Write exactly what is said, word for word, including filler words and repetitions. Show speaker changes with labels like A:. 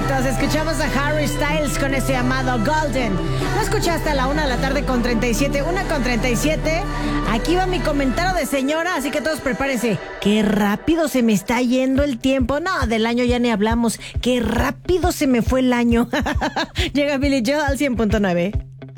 A: éxitos. Escuchamos a Harry Styles con este llamado Golden. Lo escuchaste a la una de la tarde con treinta y siete, una con treinta y siete. Aquí va mi comentario de señora, así que todos prepárense. Qué rápido se me está yendo el tiempo. No, del año ya ni hablamos. Qué rápido se me fue el año. Llega Billy Joel al cien punto nueve.